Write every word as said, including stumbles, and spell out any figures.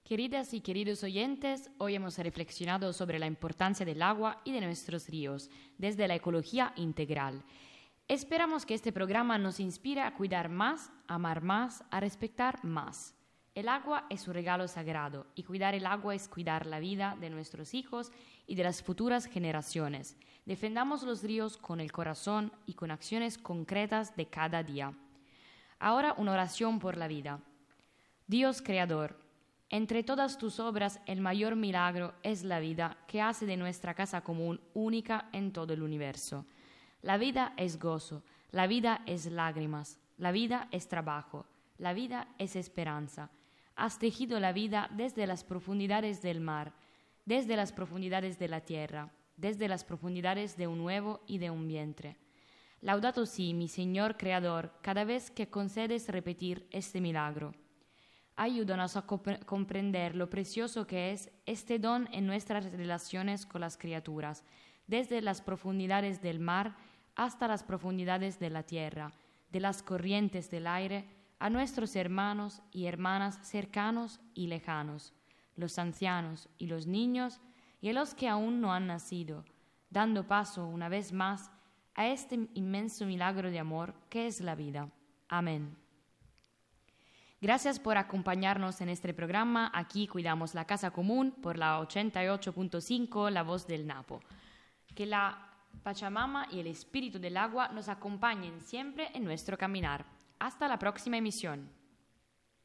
Queridas y queridos oyentes, hoy hemos reflexionado sobre la importancia del agua y de nuestros ríos desde la ecología integral. Esperamos que este programa nos inspire a cuidar más, a amar más, a respetar más. El agua es un regalo sagrado y cuidar el agua es cuidar la vida de nuestros hijos y de las futuras generaciones. Defendamos los ríos con el corazón y con acciones concretas de cada día. Ahora una oración por la vida. Dios Creador, entre todas tus obras el mayor milagro es la vida que hace de nuestra casa común única en todo el universo. La vida es gozo, la vida es lágrimas, la vida es trabajo, la vida es esperanza. Has tejido la vida desde las profundidades del mar, desde las profundidades de la tierra, desde las profundidades de un huevo y de un vientre. Laudato si, mi Señor Creador, cada vez que concedes repetir este milagro. Ayúdanos a comp- comprender lo precioso que es este don en nuestras relaciones con las criaturas, desde las profundidades del mar hasta las profundidades de la tierra, de las corrientes del aire, a nuestros hermanos y hermanas cercanos y lejanos, los ancianos y los niños y a los que aún no han nacido, dando paso una vez más a este inmenso milagro de amor que es la vida. Amén. Gracias por acompañarnos en este programa. Aquí cuidamos la casa común por la ochenta y ocho punto cinco, La Voz del Napo. Que la Pachamama y el espíritu del agua nos acompañen siempre en nuestro caminar. Hasta la próxima emisión.